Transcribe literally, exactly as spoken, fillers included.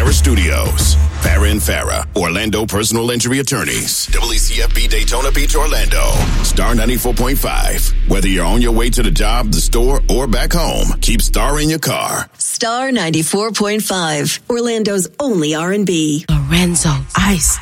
Farah Studios. Farah and Farah, Orlando personal injury attorneys. W C F B Daytona Beach, Orlando. Star ninety-four point five. Whether you're on your way to the job, the store, or back home, keep Star in your car. Star ninety-four point five. Orlando's only R and B. Lorenzo, ice.